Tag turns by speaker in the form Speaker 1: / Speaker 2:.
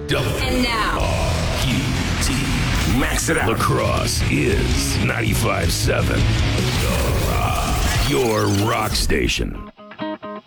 Speaker 1: And now,
Speaker 2: QT. Max it out. Lacrosse is 95.7. The Rock. Your rock station.